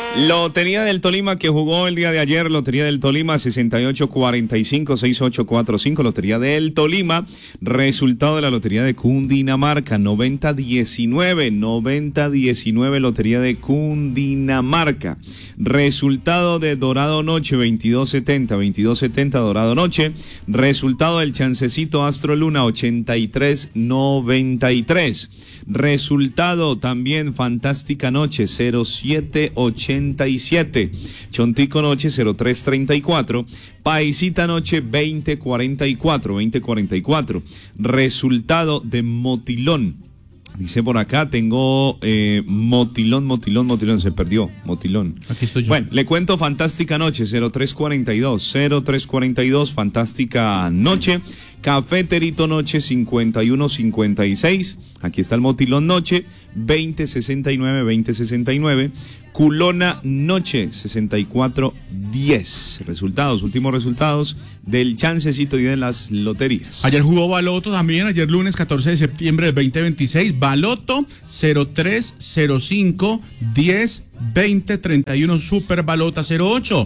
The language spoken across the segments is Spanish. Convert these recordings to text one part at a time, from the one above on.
Lotería del Tolima que jugó el día de ayer, Lotería del Tolima 6845-6845, Lotería del Tolima, resultado de la Lotería de Cundinamarca 9019, Lotería de Cundinamarca, resultado de Dorado Noche 2270 Dorado Noche, resultado del Chancecito Astro Luna 8393, resultado también Fantástica Noche 0787, Chontico Noche 0334, Paisita Noche 2044, resultado de Motilón. Dice por acá, tengo Motilón, se perdió, Motilón. Aquí estoy yo. Bueno, le cuento Fantástica Noche, 0342, Fantástica Noche, Cafeterito Noche 5156, aquí está el Motilón Noche, 2069, Culona Noche 6410. Últimos resultados del chancecito y de las loterías. Ayer jugó Baloto también, ayer lunes 14 de septiembre del 2026, Baloto 0305 10 2031, Super Balota 08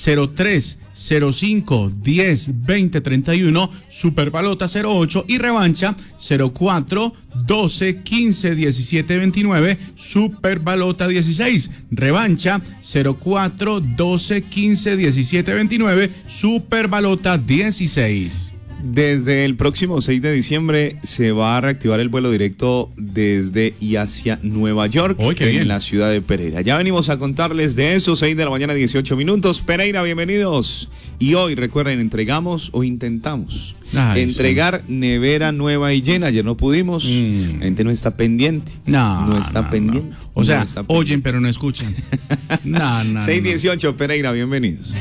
0305 10 2031, Super Balota 08 y revancha 04 12 15 17 29, Super Balota 16, revancha 04 12 15 17 29, Super Balota 16. Desde el próximo 6 de diciembre se va a reactivar el vuelo directo desde y hacia Nueva York, en la ciudad de Pereira. Ya venimos a contarles de eso, 6 de la mañana, 18 minutos. Pereira, bienvenidos. Y hoy, recuerden, entregamos o intentamos entregar nevera nueva y llena. Ayer no pudimos, la gente no está pendiente. No está pendiente. O sea, oyen pero no escuchan. 6:18, Pereira, bienvenidos.